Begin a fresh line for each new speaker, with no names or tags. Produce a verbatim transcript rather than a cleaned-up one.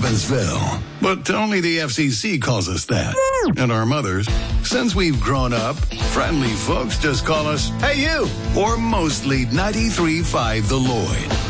Evansville. But only the F C C calls us that. And our mothers, since we've grown up, friendly folks just call us, "Hey, you!" Or mostly ninety-three point five The Lloyd.